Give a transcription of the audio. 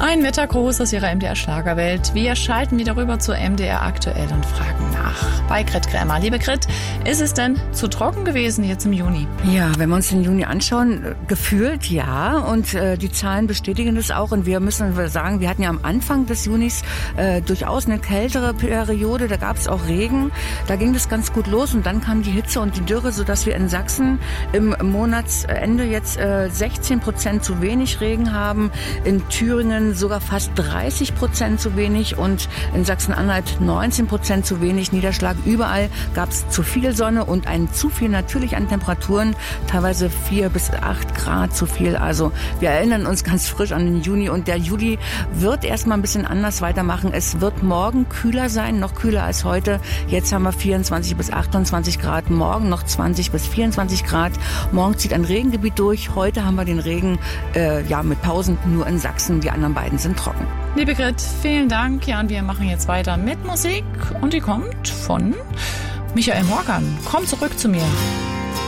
Ein Wettergruß aus Ihrer MDR Schlagerwelt. Wir schalten wieder rüber zu MDR aktuell und fragen nach. Bei Grit Krämer. Liebe Grit, ist es denn zu trocken gewesen jetzt im Juni? Ja, wenn wir uns den Juni anschauen, gefühlt ja. Und die Zahlen bestätigen das auch. Und wir müssen sagen, wir hatten ja am Anfang des Junis durchaus eine kältere Periode. Da gab es auch Regen. Da ging das ganz gut los. Und dann kam die Hitze und die Dürre, sodass wir in Sachsen im Monatsende jetzt 16% zu wenig Regen haben. In Thüringen sogar fast 30% zu wenig und in Sachsen-Anhalt 19% zu wenig Niederschlag. Überall gab es zu viel Sonne und ein zu viel natürlich an Temperaturen, teilweise 4 bis 8 Grad zu viel. Also wir erinnern uns ganz frisch an den Juni und der Juli wird erstmal ein bisschen anders weitermachen. Es wird morgen kühler sein, noch kühler als heute. Jetzt haben wir 24 bis 28 Grad, morgen noch 20 bis 24 Grad. Morgen zieht ein Regengebiet durch. Heute haben wir den Regen mit Pausen nur in Sachsen. Die anderen beiden sind trocken. Liebe Grit, vielen Dank. Ja, und wir machen jetzt weiter mit Musik und die kommt von Michael Morgan. Komm zurück zu mir.